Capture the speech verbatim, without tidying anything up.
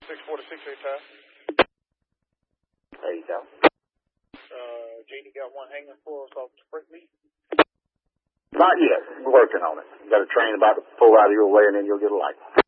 six forty-six, eight time. There you go. Uh, J D got one hanging for us off the spring meet? Not yet. We're working on it. You got a train about to pull out of your way, and then you'll get a light.